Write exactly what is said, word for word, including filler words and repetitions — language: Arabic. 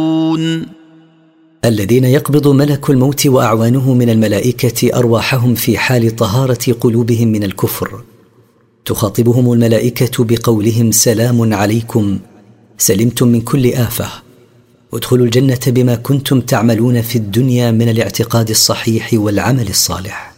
الذين يقبض ملك الموت وأعوانه من الملائكة أرواحهم في حال طهارة قلوبهم من الكفر، تخاطبهم الملائكة بقولهم سلام عليكم سلمتم من كل آفة، ادخلوا الجنة بما كنتم تعملون في الدنيا من الاعتقاد الصحيح والعمل الصالح.